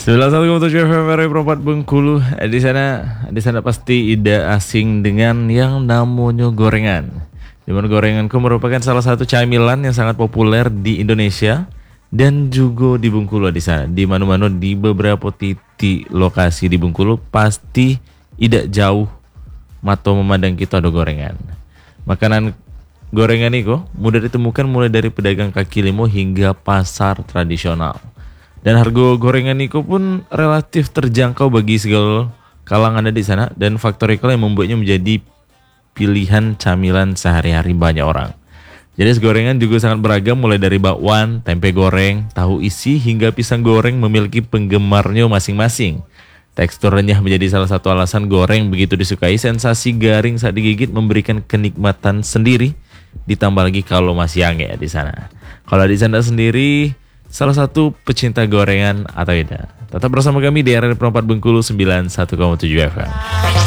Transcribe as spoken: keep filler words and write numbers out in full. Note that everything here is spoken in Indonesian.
sembilan puluh satu koma tujuh F M R Perempat Bengkulu. Di sana, di sana pasti tidak asing dengan yang namanya gorengan. Dimana gorengan itu merupakan salah satu camilan yang sangat populer di Indonesia dan juga di Bengkulu di sana. Di mana-mana di beberapa titik lokasi di Bengkulu pasti tidak jauh mata memandang kita ada gorengan. Makanan gorengan itu mudah ditemukan mulai dari pedagang kaki lima hingga pasar tradisional. Dan harga gorengan itu pun relatif terjangkau bagi segala kalangan ada di sana, dan faktor itu yang membuatnya menjadi pilihan camilan sehari-hari banyak orang. Jadi gorengan juga sangat beragam, mulai dari bakwan, tempe goreng, tahu isi hingga pisang goreng memiliki penggemarnya masing-masing. Tekstur renyah menjadi salah satu alasan goreng begitu disukai. Sensasi garing saat digigit memberikan kenikmatan sendiri, ditambah lagi kalau masih hangat di sana. Kalau di sana sendiri salah satu pecinta gorengan atau tidak? Tetap bersama kami di R R Perempat Bengkulu sembilan puluh satu koma tujuh F M.